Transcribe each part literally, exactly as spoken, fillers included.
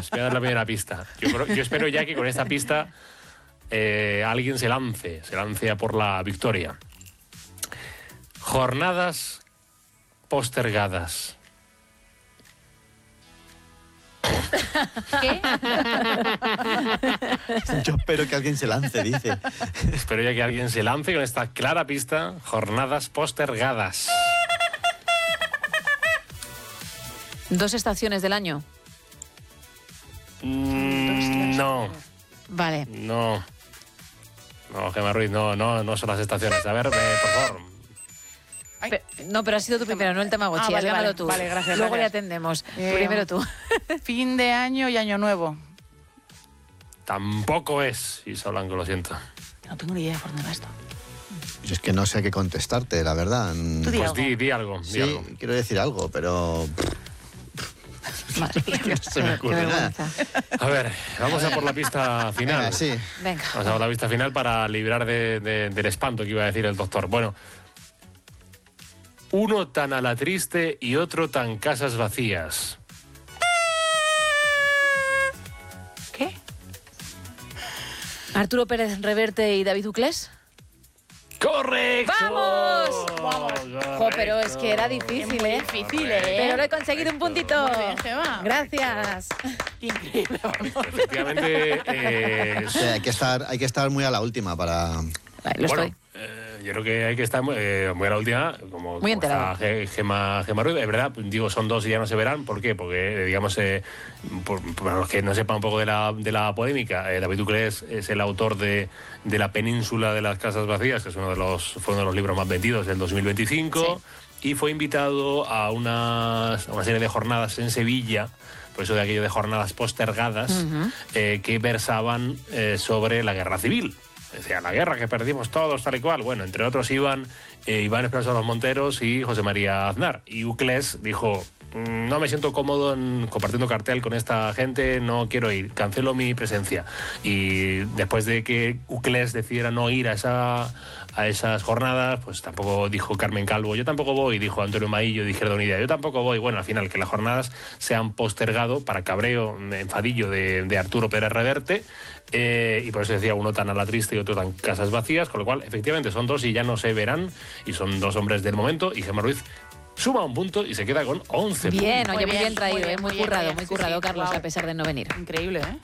Carlos, voy a dar la primera pista. Yo, creo, yo espero ya que con esta pista eh, alguien se lance, se lance a por la victoria. Jornadas postergadas. ¿Qué? Yo espero que alguien se lance, dice. Espero ya que alguien se lance con esta clara pista. Jornadas postergadas. ¿Dos estaciones del año? Mm, no, Vale. no. No, Gemma Ruiz, no, no, no son las estaciones. A ver, eh, por favor. Pe- no, pero ha sido tú primero, no el Tamagotchi. Ah, Has vale, ganado vale, tú. vale, gracias, Luego gracias. le atendemos. Eh, Primero tú. Fin de año y año nuevo. Tampoco es, Isa Blanco, lo siento. No tengo ni idea de por dónde va esto. Yo es que no sé qué contestarte, la verdad. Tú di Pues algo. di, di algo, di Sí, algo. quiero decir algo, pero Madre mía, no se me qué ocurre nada. vergüenza. A ver, vamos a por la pista final. Venga, sí. Venga. Vamos a por la pista final para librar de, de- del espanto que iba a decir el doctor. Bueno, uno tan a la triste y otro tan casas vacías. ¿Qué? Arturo Pérez Reverte y David Uclés. ¡Correcto! ¡Vamos! Correcto. Jo, pero es que era difícil, ¿eh? Difícil, ¿eh? Pero lo he conseguido un puntito. Muy bien, Gemma. Gracias. Increíble, vamos. Efectivamente, eh, O sea, hay que estar, hay que estar muy a la última para. Vale, lo bueno, estoy. eh, yo creo que hay que estar eh, muy a la última, como, Muy como enterado. está Ge- Gemma, Gemma Ruiz. Es verdad, digo, son dos y ya no se verán. ¿Por qué? Porque, eh, digamos, eh, por, para los que no sepan un poco de la, de la polémica, eh, David Uclés es el autor de, de La Península de las Casas Vacías, que es uno de los, fue uno de los libros más vendidos del dos mil veinticinco, y fue invitado a una, a una serie de jornadas en Sevilla, por eso de aquello de jornadas postergadas, Ujú. eh, que versaban eh, sobre la guerra civil. Decía, la guerra que perdimos todos, tal y cual. Bueno, entre otros iban eh, Iván Esperanza Los Monteros y José María Aznar. Y Uclés dijo, "Mm, no me siento cómodo en compartiendo cartel con esta gente, no quiero ir, cancelo mi presencia". Y después de que Uclés decidiera no ir a esa a esas jornadas, pues tampoco dijo Carmen Calvo, yo tampoco voy, dijo Antonio Maillo de Izquierda Unida, yo tampoco voy. Bueno, al final que las jornadas se han postergado para cabreo, enfadillo de, de Arturo Pérez Reverte, eh, y por eso decía uno tan a la triste y otro tan casas vacías, con lo cual efectivamente son dos y ya no se verán, y son dos hombres del momento, y Gemma Ruiz suma un punto y se queda con once Bien, puntos. oye, muy Muy bien bien, traído, muy bien, ¿eh? Muy muy bien, currado, muy bien. muy Sí, currado, sí, Carlos, guau. a pesar de no venir. Increíble, ¿eh?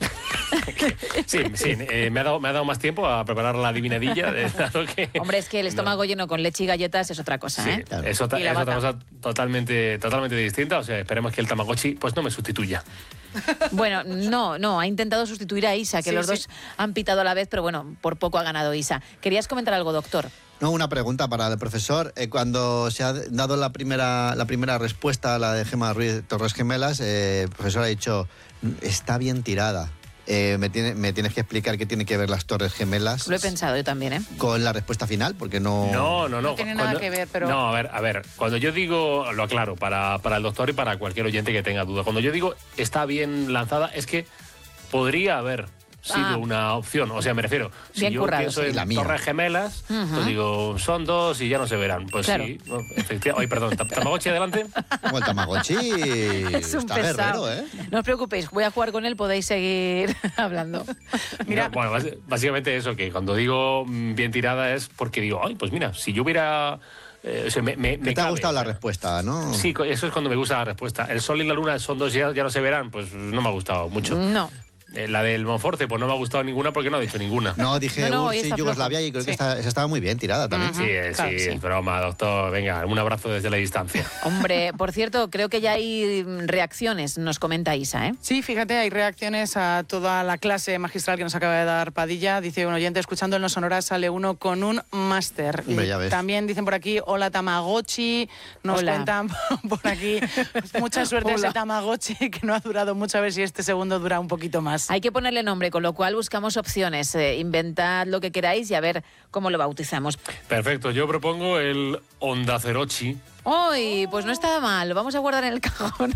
Sí, sí, eh, me, ha dado, me ha dado más tiempo a preparar la adivinadilla, de, dado que... Hombre, es que el estómago lleno con leche y galletas es otra cosa, Sí, ¿eh? Claro. es, otra, Y la es otra bata. cosa totalmente, totalmente distinta. O sea, esperemos que el Tamagotchi pues no me sustituya. Bueno, no, no, ha intentado sustituir a Isa, que Sí, los sí. dos han pitado a la vez, pero bueno, por poco ha ganado Isa. ¿Querías comentar algo, doctor? No, una pregunta para el profesor. Eh, cuando se ha dado la primera, la primera respuesta a la de Gemma Ruiz Torres Gemelas, eh, el profesor ha dicho, está bien tirada. Eh, me, tiene, me tienes que explicar qué tiene que ver las Torres Gemelas Lo he pensado yo también, ¿eh? con la respuesta final, porque no... No, no, no. No tiene nada que ver, pero- No, a ver, a ver. Cuando yo digo, lo aclaro, para, para el doctor y para cualquier oyente que tenga duda. Cuando yo digo está bien lanzada, es que podría haber sido Ah. una opción. O sea, me refiero, si Bien yo currado, pienso sí. en La mía. Torres Gemelas, Ujú. pues digo, son dos y ya no se verán. Pues Claro. sí, no, efectivamente. Ay, perdón, ¿Tam- Tamagotchi adelante? Como el Tamagotchi Es un está pesado. guerrero, ¿eh? No os preocupéis, voy a jugar con él, podéis seguir hablando. Mira. No, bueno, bas- básicamente eso, que cuando digo mm, bien tirada es porque digo, ay, pues mira, si yo hubiera... eh, o sea, me, me- me ¿Te ha cabe, gustado la o sea, respuesta, no? Sí, co- eso es cuando me gusta la respuesta. El sol y la luna son dos y ya, ya no se verán, pues no me ha gustado mucho. No. Eh, la del Monforte, pues no me ha gustado ninguna porque no ha dicho ninguna. No, dije No, no, hoy U R S S está y Yugoslavia flojo. y creo Sí. que está- esa estaba muy bien tirada también. Sí, eh, Claro, sí, sí. es broma, doctor. Venga, un abrazo desde la distancia. Hombre, por cierto, creo que ya hay mm, reacciones, nos comenta Isa, ¿eh? Sí, fíjate, hay reacciones a toda la clase magistral que nos acaba de dar Padilla. Dice un oyente, escuchando en los sonoras sale uno con un máster. Hombre, Y ya ves. también dicen por aquí, hola Tamagotchi. Nos Hola. cuentan por aquí, mucha suerte a Hola. ese Tamagotchi que no ha durado mucho, a ver si este segundo dura un poquito más. Hay que ponerle nombre, con lo cual buscamos opciones. Eh, inventad lo que queráis y a ver cómo lo bautizamos. Perfecto, yo propongo el Onda Cerochi. ¡Uy! Pues no está mal, lo vamos a guardar en el cajón.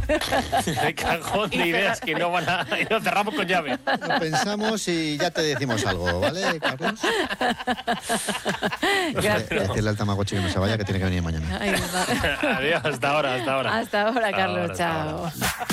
El cajón de ideas que no van a... y lo cerramos con llave. Lo pensamos y ya te decimos algo, ¿vale, Carlos? Gracias. Decirle al Tamagotchi que no se vaya, que tiene que venir mañana. Ay, mi madre. Adiós, hasta ahora, hasta ahora. Hasta ahora, Hasta Carlos, ahora, hasta chao. ahora.